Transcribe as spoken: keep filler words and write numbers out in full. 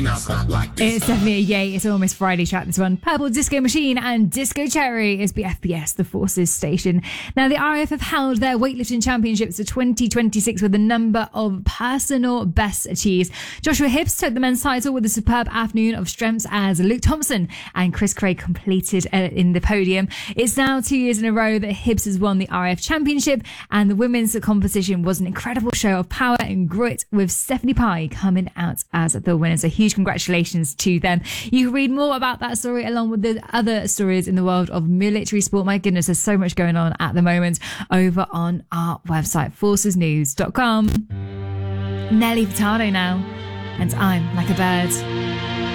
It's definitely a yay. It's almost Friday track, this one. Purple Disco Machine and Disco Cherry is the F B S, the Forces station. Now, the R A F have held their weightlifting championships for twenty twenty-six with a number of personal bests achieved. Joshua Hibbs took the men's title with a superb afternoon of strengths as Luke Thompson and Chris Craig completed uh, in the podium. It's now two years in a row that Hibbs has won the R A F championship, and the women's competition was an incredible show of power and grit, with Stephanie Pye coming out as the winner. So huge congratulations to them. You can read more about that story along with the other stories in the world of military sport. My goodness, there's so much going on at the moment over on our website, forces news dot com. Nelly Furtado now, and I'm Like a Bird.